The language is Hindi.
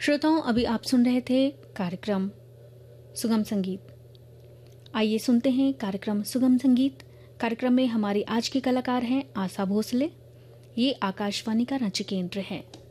श्रोताओं, अभी आप सुन रहे थे कार्यक्रम सुगम संगीत। आइए सुनते हैं कार्यक्रम सुगम संगीत। कार्यक्रम में हमारी आज की कलाकार हैं आशा भोसले। ये आकाशवाणी का रांची केंद्र है।